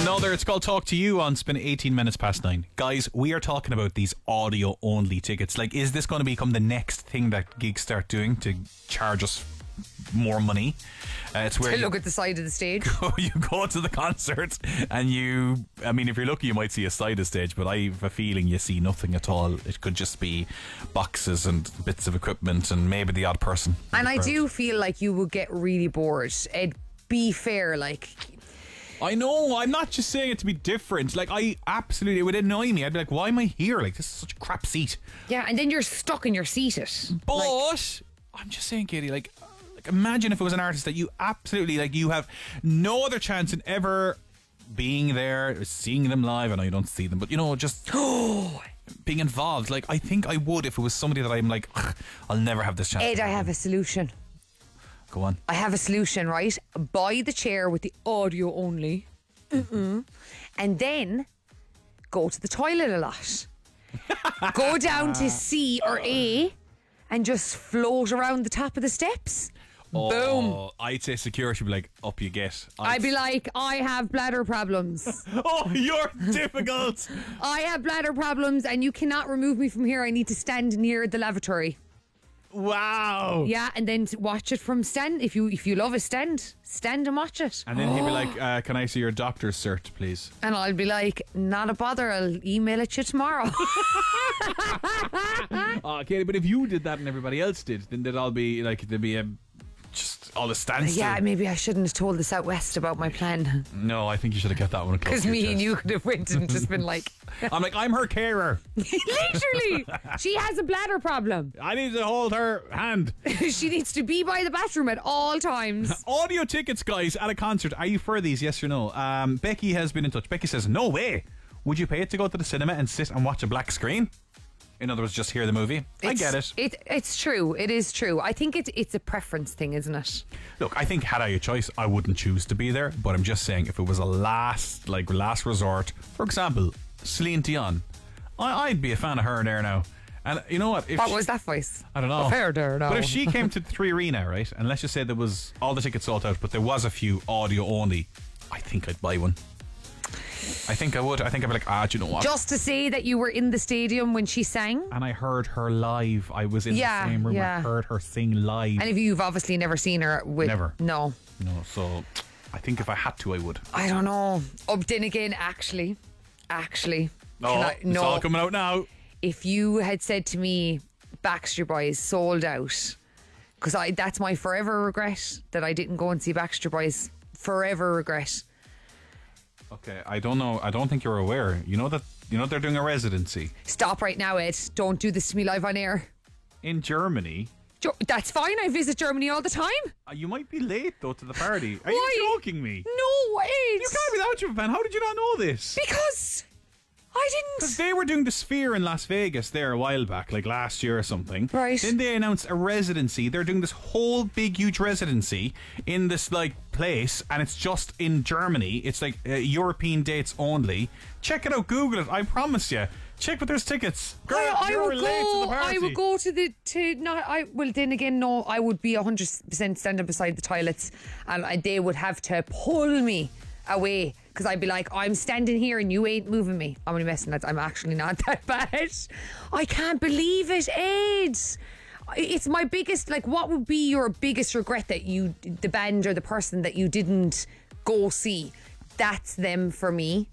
Another, it's called Talk to You on Spin 18 minutes past 9. Guys, we are talking about these audio only tickets. Like, is this going to become the next thing that gigs start doing to charge us more money? It's where to look at the side of the stage. you go to the concert and if you're lucky you might see a side of the stage, but I have a feeling you see nothing at all. It could just be boxes and bits of equipment and maybe the odd person. And I do feel like you would get really bored. It'd be fair, like... I know, I'm not just saying it to be different. Like, it would annoy me. I'd be like, why am I here? Like, this is such a crap seat. Yeah, and then you're stuck and you're seated. But I'm just saying, Katie, like imagine if it was an artist that you absolutely, like, you have no other chance in ever being there, seeing them live. I know you don't see them, but, just being involved. Like, I think I would if it was somebody that I'm like, I'll never have this chance. Ed, I have a solution. Go on. I have a solution, right? Buy the chair with the audio only. And then go to the toilet a lot. Go down to C or A and just float around the top of the steps. Boom. I'd say security would be like, up you get. I'd be like, I have bladder problems. Oh, you're difficult. I have bladder problems and you cannot remove me from here. I need to stand near the lavatory. Wow. Yeah, and then watch it from stand. If you love a stand and watch it. And then he'd be like, can I see your doctor's cert, please? And I'll be like, not a bother, I'll email it to you tomorrow. Okay, but if you did that and everybody else did, then there'd all be like, there'd be just all the standstill. Yeah, maybe I shouldn't have told the Southwest about my plan. No, I think you should have kept that one close. Because me and you could have went and just been like... I'm her carer. Literally. She has a bladder problem. I need to hold her hand. She needs to be by the bathroom at all times. Audio tickets, guys, at a concert. Are you for these, yes or no? Becky has been in touch. Becky says, no way. Would you pay it to go to the cinema and sit and watch a black screen? In other words, just hear the movie. I get it. It's true. It is true. I think it's a preference thing, isn't it? Look, I think had I a choice, I wouldn't choose to be there. But I'm just saying, if it was a last resort, for example, Celine Dion, I'd be a fan of her there now. And you know what? What was that voice? I don't know. Of her there now. But if she came to the 3 Arena, right, and let's just say there was all the tickets sold out, but there was a few audio only, I think I'd buy one. I think I would. I think I'd be like, do you know what? Just to say that you were in the stadium when she sang. And I heard her live. I was in the same room. I heard her sing live. And if you've obviously never seen her with... Never. No, so I think if I had to, I would. I don't know. But then again, actually. It's all coming out now. If you had said to me, Backstreet Boys sold out, because that's my forever regret that I didn't go and see Backstreet Boys. Forever regret. Okay, I don't know. I don't think you're aware. You know they're doing a residency. Stop right now, Ed. Don't do this to me live on air. In Germany. That's fine. I visit Germany all the time. You might be late though to the party. Are you joking me? No, Ed. You can't be that much of a fan. How did you not know this? Because I didn't. Because they were doing the Sphere in Las Vegas there a while back, like last year or something. Right. Then they announced a residency. They're doing this whole big, huge residency in this place, and it's just in Germany. It's like European dates only. Check it out. Google it. I promise you. Check, but there's tickets. Girl, I you're would late go. to the party. I would go well, then again, no. I would be 100% standing beside the toilets, and they would have to pull me away. Because I'd be like, I'm standing here and you ain't moving me. I'm only messing, lads. I'm actually not that bad. I can't believe it, Ed. It's my biggest, what would be your biggest regret that the band or the person that you didn't go see? That's them for me.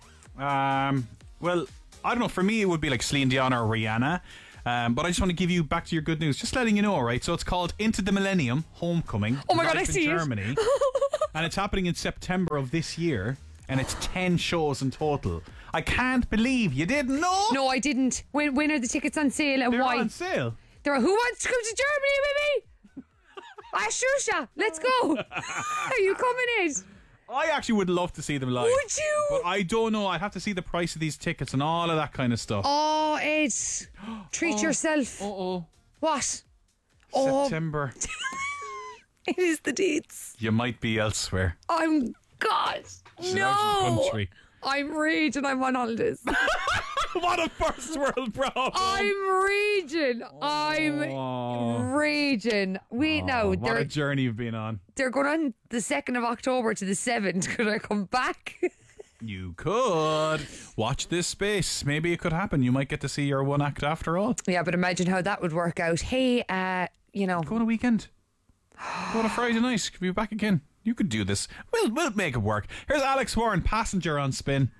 Well, I don't know. For me, it would be like Celine Dion or Rihanna. But I just want to give you back to your good news. Just letting you know, right? So it's called Into the Millennium Homecoming. Oh my God, I see Germany. And it's happening in September of this year. And it's 10 shows in total. I can't believe you didn't know. No, I didn't. When are the tickets on sale and They're why? on sale. Who wants to come to Germany with me? Shusha, let's go. Are you coming in? I actually would love to see them live. Would you? But I don't know. I'd have to see the price of these tickets and all of that kind of stuff. Oh, Ed. Treat yourself. What? September. It is the dates. You might be elsewhere. God. She's No. out of the country. I'm raging. I'm on holidays. What a first world problem. I'm raging. I'm raging. Wait now. What a journey you've been on. They're going on the 2nd of October to the 7th. Could I come back? You could watch this space. Maybe it could happen. You might get to see your one act after all. Yeah, but imagine how that would work out. Hey, Go on a weekend. Go on a Friday night. Be back again. You could do this. We'll make it work. Here's Alex Warren, Passenger on Spin.